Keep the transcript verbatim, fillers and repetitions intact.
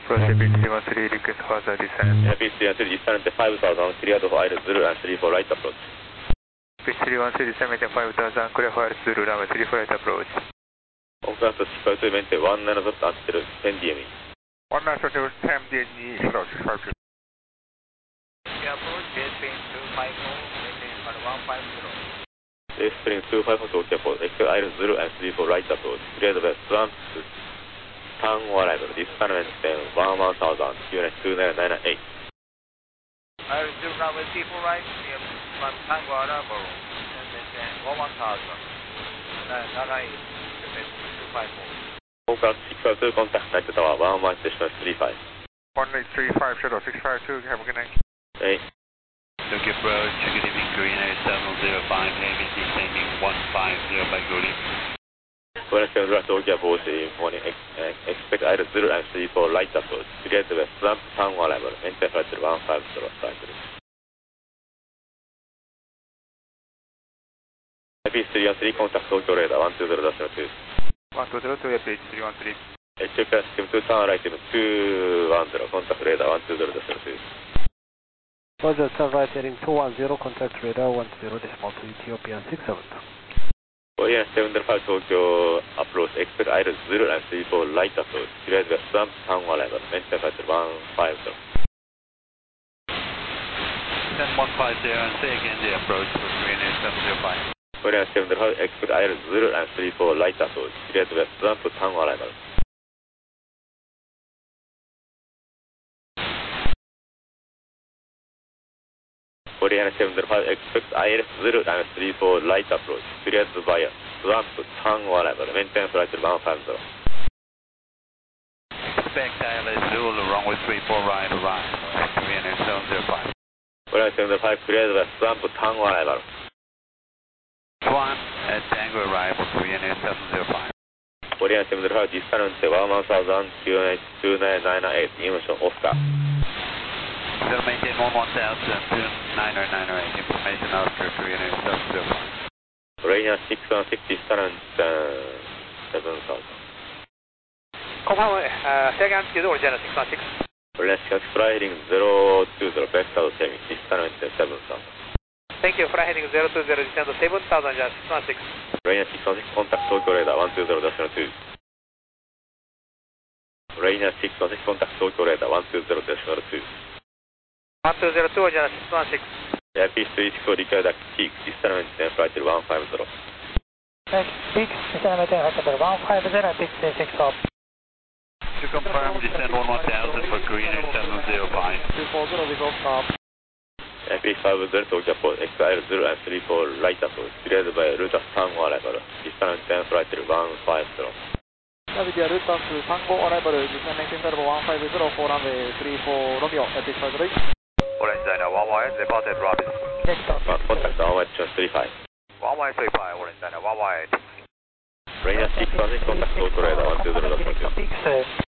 Approach A P three one three, request further descent. A P three one three, descent five thousand, cleared for Isle Zulu and three four right approach. A P three one three, descent maintain five thousand, clear for Isle Zulu, runway three four right approach. オンクラスト失敗とイベントワンナインゾットアンテル テンディエム one nine zero ten D N E Shadow six five two. Approach Jetplane two five four, maintain for one five zero. Jetplane two five four to OK for exit Isle Zulu and three four right approach. Cleared west one turn arrival, distance maintain one one thousand, Q N two nine nine eight. Isle Zulu runway three four right, near one Tango arrival, and maintain one one thousand, nine nine eight, two five four. オンクラストsix five two, contact Night Tower one one station three five. one eight three five Shadow six five two, have a good night. Hey. Tokyo approach, good evening, Korean Air seven zero five, heavy descending one five zero by Goldie. Korean seven zero, Tokyo approach, morning, expect Isle Zulu and three four right approach. Cleared west ramp, turn arrival, maintain flight one five zero, cycle. A P three one three, contact Tokyo radar one two zero two. one two zero to A P three one three. Ethiopia system two, turn right two one zero, contact radar one two zero two. Roger, turn right heading two one zero, contact radar one zero decimal to Ethiopian six seven two. Korean seven zero five, Tokyo approach, expect Isle Zulu and three four right approach. Cleared west ramp, turn arrival, maintain flight one five zero. ten one five zero, and say again the approach for Korean Air seven zero five. Korean seven zero five, expect Isle Zulu and three four right approach. Cleared west ramp, turn arrival. Korean seven zero five, expect Isle Zulu and three four right approach. Cleared via ramp, turn arrival, maintain flight one five zero. Expect Isle Zulu, runway three four right, arrive, Korean Air seven zero five. Korean seven zero five, cleared west ramp, turn arrival. One at Tango arrival, Korean Air seven zero five. Korean seven zero five, distance one thousand, Q N two nine nine eight, information Oscar. So maintain one one thousand, two nine nine eight, information Oscar, Korean Air seven zero five. Korean six one six, distance seven thousand. Confirm, uh, second to Origin six one six. Korean six fly heading zero two zero, vector semi, distance seven thousand. Thank you, fly heading zero two zero, descend seven thousand, six one six. Korean six one six, contact Tokyo radar one two zero two. Korean six one six, contact Tokyo radar one two zero two. one two zero two, Origin six one six. A P three six four, required peak, distance flight one five zero. Peak, descend maintain flight one five zero, peak six off. To confirm, descend one one thousand for Korean Air seven zero five. two four zero, we go stop. A P five zero, Tokyo approach, exit Isle Zulu and three four right approach. Cleared by route turn arrival, distance ten flight one five zero. Navigator route to Tango arrival, descend maintain flight one five zero for runway three four Romeo, A P five zero. Orange Diner one one eight, departed rapid. Next stop. Contact one one three five. one one three five, Orange Diner one one eight. Korean six one six, contact Tokyo radar one two zero two. Peak safe.